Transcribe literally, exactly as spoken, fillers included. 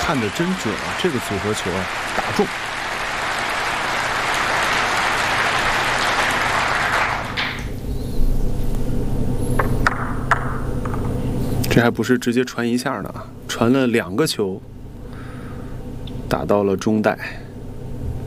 看得真准啊！这个组合球啊，打中。这还不是直接传一下的啊，传了两个球，打到了中袋。